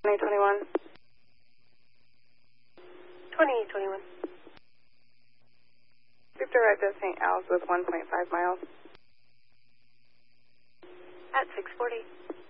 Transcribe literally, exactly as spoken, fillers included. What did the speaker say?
twenty twenty-one. twenty twenty-one. Keep direct to Saint Al's with one point five miles. At six forty.